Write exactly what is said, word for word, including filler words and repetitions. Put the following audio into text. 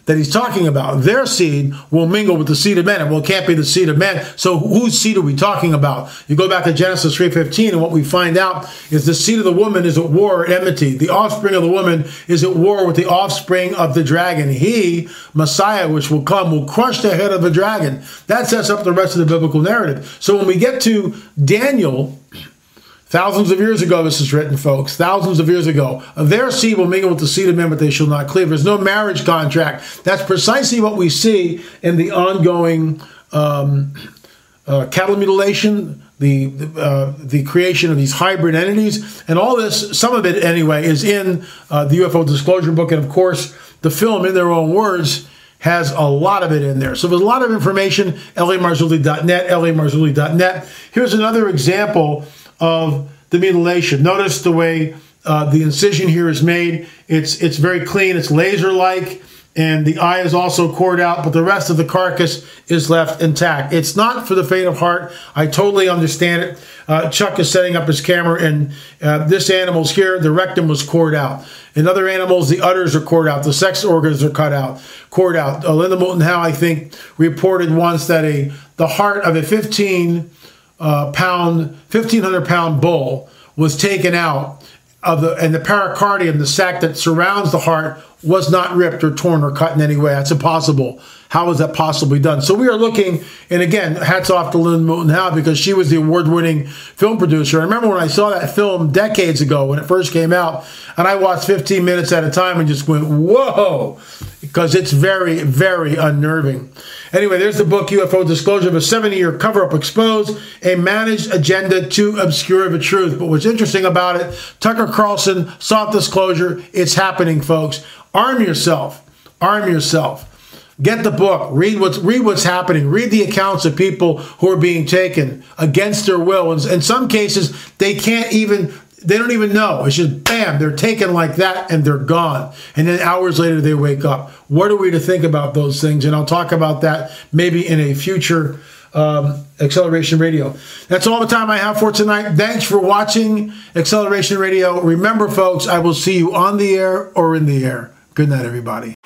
that he's talking about. Their seed will mingle with the seed of men. And well, it can't be the seed of men. So whose seed are we talking about? You go back to Genesis three fifteen, and what we find out is the seed of the woman is at war at enmity. The offspring of the woman is at war with the offspring of the dragon. He, Messiah, which will come, will crush the head of the dragon. That sets up the rest of the biblical narrative. So when we get to Daniel, thousands of years ago, this is written, folks. Thousands of years ago. Their seed will mingle with the seed of men, but they shall not cleave. There's no marriage contract. That's precisely what we see in the ongoing um, uh, cattle mutilation, the uh, the creation of these hybrid entities. And all this, some of it anyway, is in uh, the U F O Disclosure Book. And of course, the film, in their own words, has a lot of it in there. So there's a lot of information, L A Marzulli dot net, L A Marzulli dot net. Here's another example of the mutilation. Notice the way uh, the incision here is made. It's it's very clean. It's laser-like, and the eye is also cored out, but the rest of the carcass is left intact. It's not for the faint of heart. I totally understand it. Uh, Chuck is setting up his camera, and uh, this animal's here. The rectum was cored out. In other animals, the udders are cored out. The sex organs are cut out, cored out. Uh, Linda Moulton Howe, I think, reported once that a the heart of a fifteen Uh, pound, fifteen hundred pound bull was taken out of the, and the pericardium, the sac that surrounds the heart, was not ripped or torn or cut in any way. That's impossible. How is that possibly done? So we are looking, and again, hats off to Linda Moulton Howe, because she was the award-winning film producer. I remember when I saw that film decades ago when it first came out, and I watched fifteen minutes at a time and just went, whoa, because it's very, very unnerving. Anyway, there's the book, U F O Disclosure, of a seventy-year cover-up exposed, a managed agenda to obscure the truth. But what's interesting about it, Tucker Carlson, soft disclosure, it's happening, folks. Arm yourself. Arm yourself. Get the book. Read what's read what's happening. Read the accounts of people who are being taken against their will. And in some cases, they can't even, they don't even know. It's just bam, they're taken like that and they're gone. And then hours later, they wake up. What are we to think about those things? And I'll talk about that maybe in a future um, Acceleration Radio. That's all the time I have for tonight. Thanks for watching Acceleration Radio. Remember, folks, I will see you on the air or in the air. Good night, everybody.